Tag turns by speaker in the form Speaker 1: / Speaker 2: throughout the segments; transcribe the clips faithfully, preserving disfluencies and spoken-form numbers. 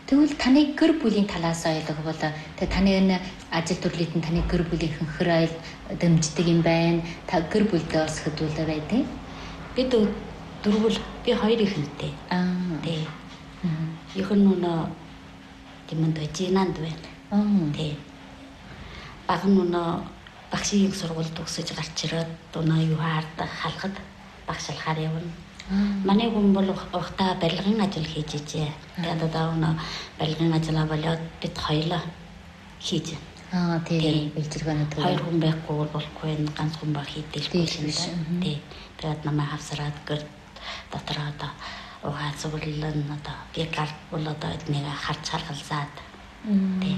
Speaker 1: Тэгвэл таны гэр бүлийн талаас ойлгох бол тэг таны энэ ажил төрлөختөнд таны гэр бүлийн хөр айл дэмждэг юм байна. Та гэр бүлдээ бас хөдөлгөөн байдаг.
Speaker 2: Бид дөрвөл би хоёр ихэнтэй.
Speaker 1: Аа.
Speaker 2: Тий. Их нь нөө тиймэнд жинанд байна.
Speaker 1: Аа.
Speaker 2: Тий. Баг нь нөө багшийн сургуульд төгсөж гарч ирээд өнөө юу хаардаг халахад багшилахаар явна. Манай хүн бол ухтаа барилгын ажил хийж ижээ. Тэгээд одоо өнөө барилгын ажиллаа болоод бид хоёлаа хийж.
Speaker 1: Аа тийм бэлчирхэнэ төв.
Speaker 2: Хоёр хүн байхгүй бол болохгүй энэ ганц хүн баг хийдэлгүй юм. Тий. Тэгээд намайг авсараад гэр дотроо одоо угаа цуглан одоо би гал бол одоо нэг харж харгалзаад. Тий.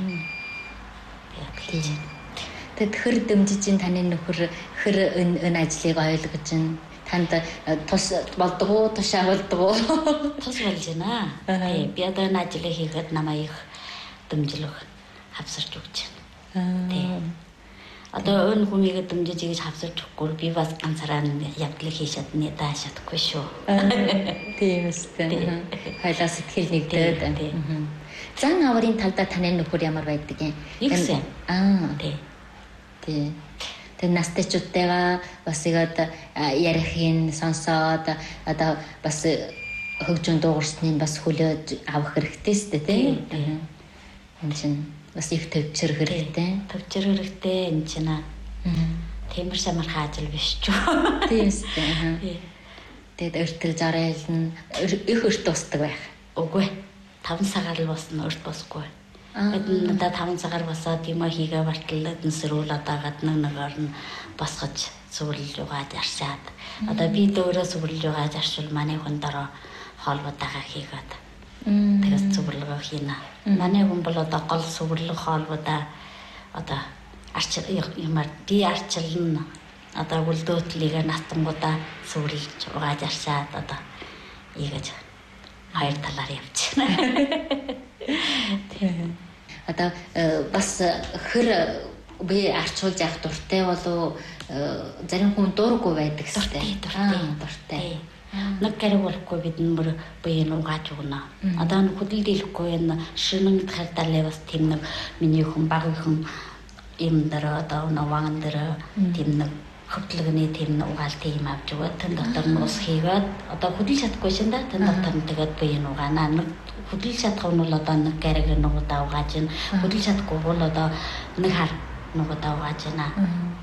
Speaker 2: Тэгээд
Speaker 1: Тэгэд хэр дэмжиж ин таны нөхөр хэр энэ ажлыг ойлгож ин танд тус болдгоо тушаа болдгоо
Speaker 2: тус болж байна. Тий. Би одоо энэ ажлыг хийхэд намайг их дэмжлэг хавсарч өгч байна. Тий. Одоо өн хүмийг дэмжиж ингэж хавсарч өгөхгүй би бас ганцаараа явдлыг хийж чадна дааш чадахгүй шүү.
Speaker 1: Тийм үстэй. Хойлоо сэтгэл нэгдээд. Зан аварын талдаа таны нөхөр ямар байдаг юм?
Speaker 2: Ихсэн.
Speaker 1: Аа.
Speaker 2: Тий.
Speaker 1: Тий. Тэг настайчуудтайгаа бас игээд ярихын сонсоод одоо бас хөгжүүн дуугарсны бас хүлээж авах хэрэгтэй шүү дээ тий. Энэ чинь бас их төвчрөх хэрэгтэй.
Speaker 2: Төвчрөх хэрэгтэй энэ чинь аа. Тиймэр самар хаажил биш ч.
Speaker 1: Тийм шүү. Тэгэд өртөл жарайл нь их өрт устдаг байх.
Speaker 2: Үгүй. таван сагаар л босна өрт босгүй. Эдэн надад таван цагаар босоод юм хийгээ барталаад нсрүүл одоо гаднаг нэгээр нь босгож сүрлж угааж аршаад. Одоо би дөөрөө сүрлж угааж аршвал манай хүн дараа хоолбодаага хийгээд. Тэгээс сүрлгөө хийнэ. Манай хүн бол одоо гол сүрлэг хоолбодаа одоо арч юмар би арчилна. Одоо үлдөөтлийг настангуудаа сүрлж угааж аршаад одоо ийгэж хоёр талаар явчихна.
Speaker 1: Одоо бас хэр би арчуулж явах дуртай болов зарим хүн дурггүй байдаг
Speaker 2: хэрэгтэй. Дуртай,
Speaker 1: дуртай.
Speaker 2: Нэг гэрэг болохгүй бидний мөр бие нугааж өгнө. Одоо хөдөлгөөлөхгүй энэ шинэн хардалээ бас тийм нэг миний хүн баг хүн юм дараа одоо наван дээр тийм нэг хөдөлгөөний тийм угаалт юм авч өгөөд тэн дотор нь ус хийгээд одоо хөдөлж чадахгүй шин да тэн дотор нь тэгээд бие нугаана. Нэг хөдөлж чадах нь бол одоо нэг гэрэг нугадаа угааж байна. Хөдөлж чадахгүй бол одоо нэг хар нугадаа угааж байна.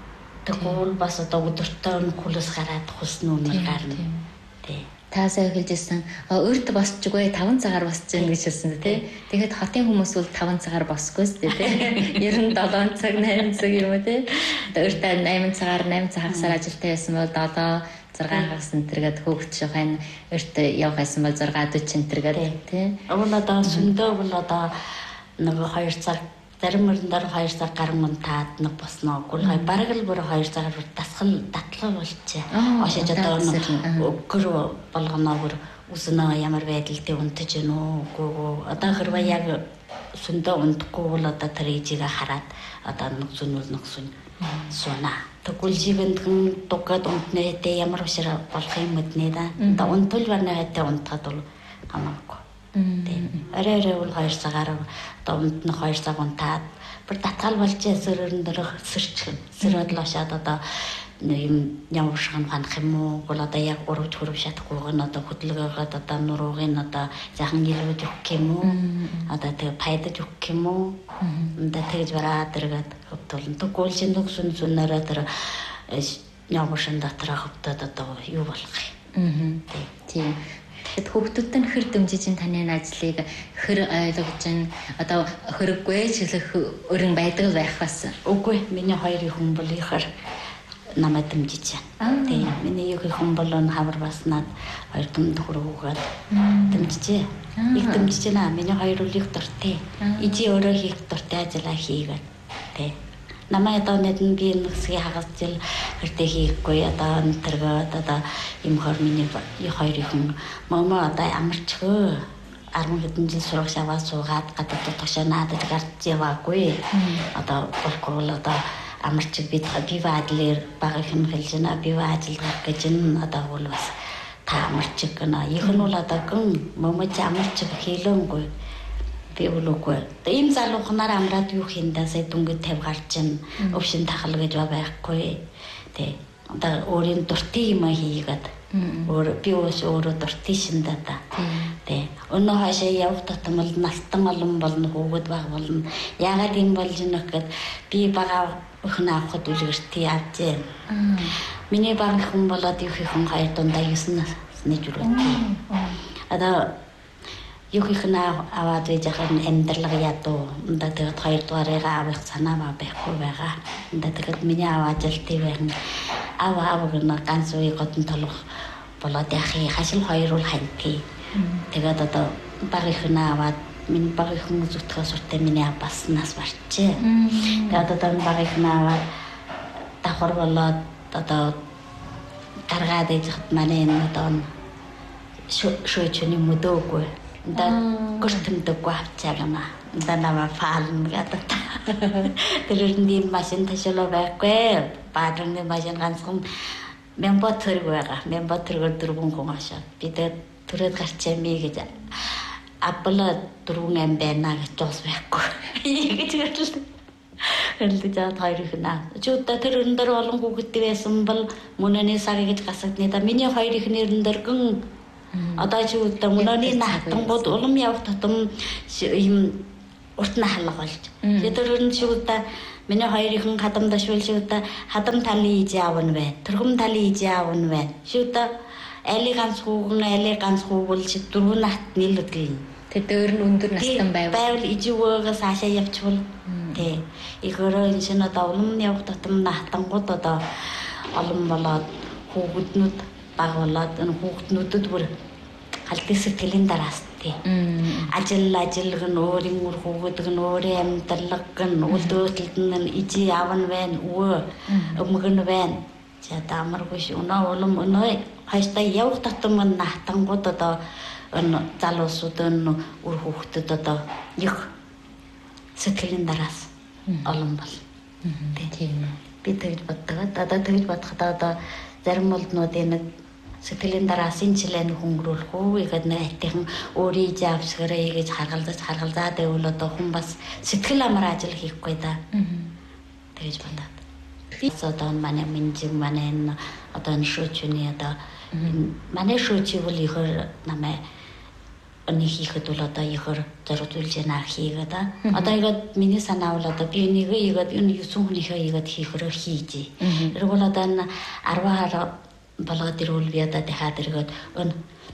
Speaker 2: Тэгвэл бас одоо өдөртөө хүлээс гараад хусна үнээр гарна. Тий.
Speaker 1: Таасаа хэлжсэн өрт босчгүй таван цагаар босч гэнэ гэж хэлсэн тий. Тэгэхэд хотын хүмүүс бол таван цагаар босгүй шүү дээ тий. Ер нь долоон цаг найман цаг юм уу тий. Өрт найман цагаар найман цаг хагасаар ажилтаа байсан бол долоо зураг хагас энтергээд хөөгч шахын өрт явах байсан бол зураг дүүч энтергээд тий.
Speaker 2: Уул одоо сүндөө бол одоо нэг хоёр цаг зарим мөрөн дээр хоёр цаг гарan мөн таад нэг босноо. Гүр хай бараг л бүр хоёр цагаар дасгал татлал болчихээ. Ошиж одоо өгөр болгоноо бүр үснэ ямар байдалтай унтаж гэнэ үү. Одоо хэрвээ яг сүндөө унтахгүй бол одоо тэр ижигээ хараад одоо нэг зүнүүл нэг сүн суна. Тэгвэл живэндхэн дугад унтнээдээ ямар ушир болох юм мэднэ да. Одоо унтвал барна хайтаа унтахад бол хамаагүй. Арай арай бол хоёр цагаар одоо өмнө нь хоёр цаг унтаад бүр татгал болж сөрөрн дөрөх сэрчгэн. Сөрөөд л ошаад одоо юм ямар шхан ханах юм уу? Бол одоо яг урууж хөрөв шатахгүй гэн одоо хөдөлгөөгөөд одоо нуруугийн одоо захан гэрүүд өгөх юм уу? Одоо тэг пайдаж өгөх юм уу? Одоо тэгж бараад тэргээд хөвтөлн. Тэгвэл шинэг сүн сүнээрээ тэр ямар шин дотроо хөвтөд одоо юу болох
Speaker 1: юм? Тийм. Тэгэд хүүхдүүдтэй хэр дэмжиж ин таны ажлыг хэр ойлгож ин одоо хөрөггүй ч хэлэх өрн байдаг байх бас.
Speaker 2: Үгүй миний хоёр хүн бол ихэр намайг дэмжиж байна. Тийм миний их хүн бол н хавар баснаад хоёр дүнд хөрөөгөөд дэмжижээ. Их дэмжиж байна. Миний хоёр үл их дуртай. Ижи өөрөө хийх дуртай ажиллаа хийгээд. Тийм. Намайг одоо нэгэн би нэгсгийн хагасжил хэрдээ хийхгүй одоо тэргээд одоо юм хор миний хоёр хүн мама одоо амарчгүй арван хэдэн жил сурах шаваа суугаад гадаад тушаанаад гарч яваагүй одоо болгүй одоо амарчиг бид би баадлэр баг их юм хэлж байна би ажил гарах гэж н одоо бол бас та амарчиг гэнэ их нь бол одоо гэн мама ч амарчиг хийлэнгүй би үлээгүй. Ийм залуухнаар амраад юу хийндээ сая дүнгийн тавь гарч ин өвшин тахал гэж байхгүй. Тэ. Одоо өөрийн дуртай юм хийгээд өөр би өөрөө дуртай шиндэ та. Тэ. Өнөө хаашаа явах тутамд налтан олон болно хөөгд баг болно. Яагаад юм болжийнэ гэхэд би бага өхнө авахд үлгэртий авчээ. Миний баг хүн болоод их хүн хоёр дундаа юуснаас нэг жүрээ. Одоо юу их наа аваад байж хахад амьдрал ядуу. Унда тэгээд хоёр дугаарыгаа авах санаа байхгүй байгаа. Унда тэгээд миний аваад жилтий байна. Аваа аваа гэнэ ганц үе годон толгох болоод яхи хашил хоёр уул ханти. Тэгээд одоо баг их наа аваад миний баг их хүн зүтгэх суртаа миний бас нас барчээ. Тэгээд одоо баг их наа аваад давхар болоод одоо гаргаад ээж хат манай энэ одоо шүүчний мөдөөгүй. Да гөртөмдөггүй авчаана. Да намаа фаална гэдэг. Тэрний машин ташаалаа байхгүй. Баадрын машин ганцхан мембот төрөг байгаа. Мембот төрөг дөрвөн хүн ашаа. Би тэгээд төрөөд гарчаамий гэж аппала дөрвөн ам байна гэж жоос байхгүй. Гэж хэлсэн. Хэлдэг жаа хоёр их наа. Чуудаа тэр өндөр олон хүүхэдтэй байсан бол мөнөний сар гэж гасагдны да. Миний хоёр их нэрэн дэргэн одоо чи үдэ мөнөний наатангууд улам явах тутам юм урт нахалга болж. Тэр нь чи үдэ миний хоёр ихэнх хадамдаа шүүл чи үдэ хадам талын иж аавн бай. Тэрхэм талын иж аавн бай. Чи үдэ али ганц хүүгэн али ганц хүүгэл чи дөрвөн нат нийлдэг.
Speaker 1: Тэр дөр нь өндөр настан байв.
Speaker 2: Байвал ижүүгээс хаашаа явчихвал тий. Ихөрөө энэ шинэ одоо улам явах тутам наатангууд одоо олон болоод хүүгднүүд баг болоод энэ хүүхднүүдэд бүр халтын сэтгэлийн дараас тий. Ажил ажилг нь өөрийн үр хүүгдэг нь өөрийн амьдралг нь үлдөөтөлд нь ижи аавн байна өвөө өмгөн байна. За таамаргүй шүү. Өнөө улам өнөө хааштай явах тутам наатангууд одоо энэ залуусууд энэ үр хүүхдэд одоо их сэтгэлийн дараас олон бол. Тийм. Би тэгж боддог. Одоо тэгж бодоход одоо зарим болднуудын нэг сэтгэлийн дараас энэ жилийн хөнгөрүүлэх үү гэдэг нэг айтайхан өөрийн завсгараа гэж харгалзаж харгалзаад байвал одоо хүн бас сэтгэл амар ажил хийхгүй да. Тэгж бодоод. Би одоо манай минжиг манай одоо энэ шүүчний одоо манай шүүчивл ихэр намайг оны хийхэд бол одоо ихэр зориулж яана хийгээд одоо игээд миний санаа бол одоо би энийг игээд энэ юусэн хүнийхээ игээд хийхрээр хийж. Тэр бол одоо арваар болгоод ирвэл би одоо дахиад иргээд өн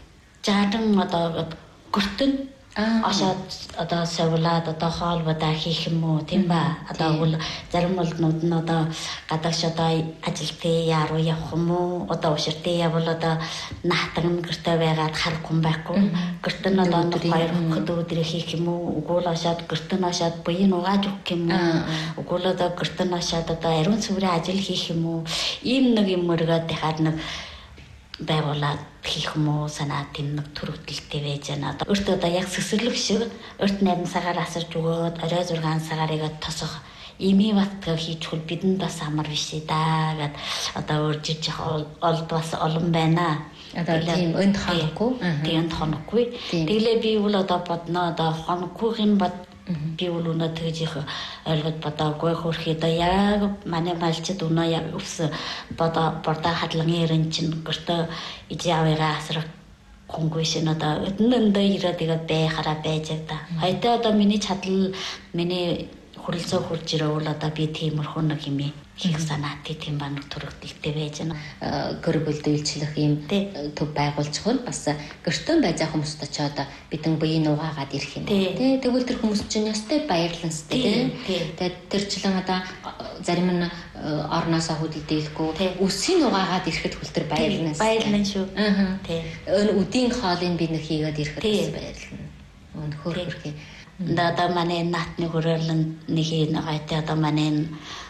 Speaker 2: жаадан одоо гөртөн ашаад одоо савлаад одоо хоолбодоо хийх юм уу тийм ба одоо бол зарим болнууд нь одоо гадагш одоо ажилтээ яруу явах юм уу одоо уширтээ явбал одоо наатан гэртээ байгаад харахгүй байхгүй гэртэн одоо хоёр хөхд өдрөө хийх юм уу угуул ашаад гэртэн ашаад буян угааж өгөх юм уу угуул одоо гэртэн ашаад одоо ариун цэврийн ажил хийх юм уу ийм нэг юм өргөд дахиад нэг байгуулаад хийх юм уу санаа тийм нэг төрөлтөлтэй байж байна. Одоо өөртөө одоо яг сэсэрлэг шиг өөрт найдан сагаар асарч өгөөд орой зургаан сагаарыг тосох ими батгаа хийчихвэл бидэнд бас амар биш даа гэд одоо өөржиж олд бас олон байна.
Speaker 1: Одоо тийм өнд хонхгүй.
Speaker 2: Тийм хонхгүй. Тэглээ би бол одоо бодно одоо хонхгүй юм бод би бол өнөө тэгж их ойлгоод бодоогүй хөрхий одоо яг манай малчид өнөө яг өвс бодоо бордоо хадлагын ерэн чин гэртөө иж явыгаа асар хөнгөө шин одоо өднөндөө ирээд тэгээд бай хараа байж та. Хайтаа одоо миний чадал миний хүрэлцөө хурж ирвэл одоо би тиймэрхүү нэг юм хийх санаа тийм ба нэг төрөлтөлтэй байж байна.
Speaker 1: Гэрбэлд үйлчлэх юм төв байгуулж хөл бас гэртэн байж байгаа хүмүүст очиод бидэн буян угаагаад ирэх юм. Тэ тэгвэл тэр хүмүүс чинь ястай баярлан сте тэ. Тэгээд тэр жилэн одоо зарим нь орноосоо хөдөлдөлгүй өсгийн угаагаад ирэхэд хөл тэр баярлан
Speaker 2: баярлан шүү.
Speaker 1: Тэ. Өн үдийн хоолыг бид нэг хийгээд ирэхэд баярлан. Өнөхөр хөрхий.
Speaker 2: Да манай наатны хөрөөлн нэг нэг айтай одоо манай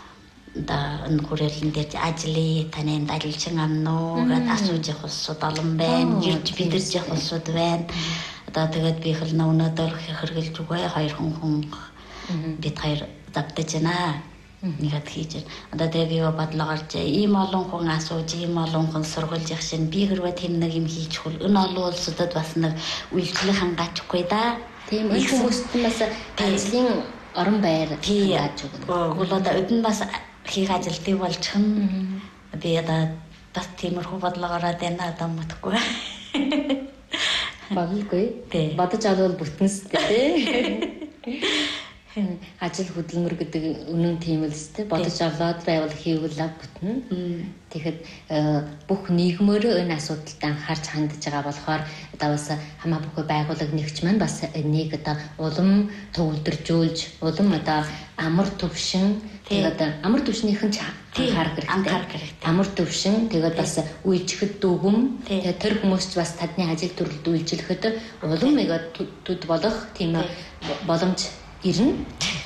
Speaker 2: да энэ хөрөөлн дээр ажлын таны ажиллаж амнуу гэд асууж явах усуд олон байна. Ирж бидэрж явах усуд байна. Одоо тэгээд би хэл өнөөдөр хэрглэж үгүй хоёр хүн хүн бид хоёр давтаж байна. Нэгэд хийж. Одоо тэгээд би бодлоо гарч ийм олон хүн асууж ийм олон хүн сургуулж явах шин би хэрвээ тэм нэг юм хийчихвэл энэ олон улсуудад бас нэг үйлчлэх хангачгүй да.
Speaker 1: Тийм их хүмүүст нь бас ажлын орон байр хангаж өгнө.
Speaker 2: Тэгвэл одоо өдөн бас хийх ажилтыг болчихно. Би одоо бас тиймэрхүү бодлогоороо дэна одоо мэдхгүй.
Speaker 1: Баггүй. Бодож авал бүтэнс тий. Ажил хөдөлмөр гэдэг үнэн тийм л өстэй бодож аваад байвал хийвэл бүтнэ. Тэгэхэд бүх нийгмөөрөө энэ асуудалд анхаарч хандж байгаа болохоор одоо бас хамаа бүхий байгууллага нэгч маань бас энийг одоо улам төвлөржүүлж, улам одоо амар төвшин тэгээд одоо амар төвшнийхэн ч анхаарах хэрэгтэй. Амар төвшин тэгээд бас үйлчлэхэд дүгм тэгээд тэр хүмүүс ч бас тадны ажил төрөлд үйлчлэхэд улам нэг төд болох тийм боломж ирнэ.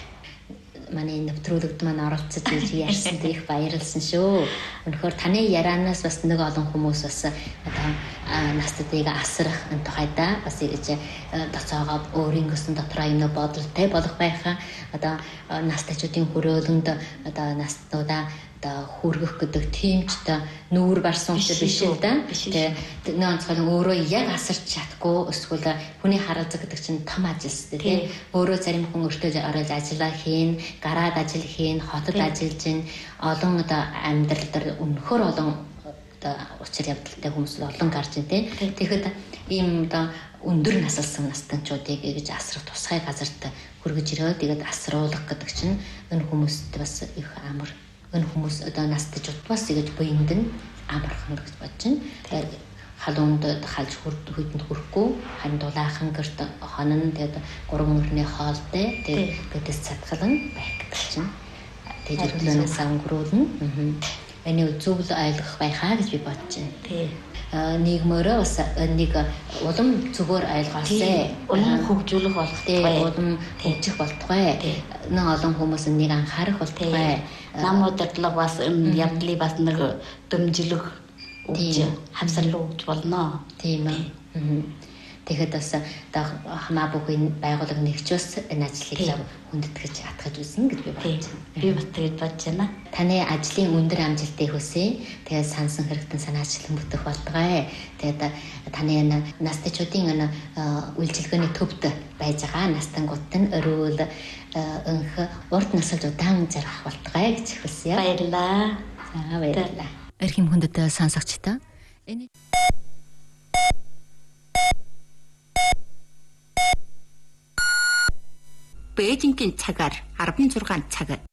Speaker 1: Манай нэвтрүүлэгт маань оролцож ирж ярьсанд их баярлсан шүү. Өнөхөр таны ярианаас бас нэг олон хүмүүс бас одоо настадыг асрах тухайда бас ингэж доцоогоо өөрийн гэсэн дотроо юм бодолтой болох байхаа одоо настачуудын хөрөөлөнд одоо настуудаа одоо хүргэх гэдэг тийм ч одоо нүүр барсан учраас биш л да. Тэгээ нэг онцгой өөрөө яг асарч чадахгүй эсвэл хүний харалзах гэдэг чинь том ажил шүү дээ. Өөрөө зарим хүн өөртөө ороод ажиллаа хийн, гараад ажил хийн, хотод ажиллаж гин олон одоо амьдрал дээр өнөхөр олон одоо учир явдалтай хүмүүс олон гарч ин тий. Тэгэхэд ийм одоо өндөр насалсан настанчуудыг гэж асрах тусгай газарт хүргэж ирээд тэгээд асруулах гэдэг чинь энэ хүмүүст бас их амар энэ хүмүүс одоо настаж утвас гэж буйнд нь амархан гэж бодож байна. Тэгэхээр халуунд халж хөдөнд хүрэхгүй харин дулаахан гэрт хонон тэгээд гурван өрний хоолтой тэгээд гэдэс цатгалан байх гэдэг чинь тэгээд өглөөнөөс өнгөрүүлнэ. Энийг зөв ойлгох байхаа гэж би бодож байна. Тий. Нийгмээрээ бас нэг улам зүгээр ойлгоосай.
Speaker 2: Улам хөгжүүлэх болтугай.
Speaker 1: Улам хөгжих болтугай. Нэг олон хүмүүс нэг анхаарах болтугай.
Speaker 2: Нам удирдлага бас явдлыг бас нэг дэмжлэг өгч хамсарлуу өгч болно.
Speaker 1: Тийм ээ. Тэгэхэд бас хамаа бүхий байгууллага нэгч бас энэ ажлыг хүндэтгэж атгаж үзнэ гэж би бодож байна.
Speaker 2: Би бас тэгж бодож байна.
Speaker 1: Таны ажлын өндөр амжилтыг хүсье. Тэгээд сансан хэрэгтэн санаачлан бүтэх болтугай. Тэгээд таны энэ настачуудын энэ үйлчилгээний төвд байж байгаа настангууд нь өрөөл өнх урд насалж удаан зарах болтугай гэж хүсье.
Speaker 2: Баярлалаа.
Speaker 1: За баярлалаа. Эрхэм хүндэт сонсогчдоо энэ
Speaker 3: Бээжингийн цагаар арван зургаан цаг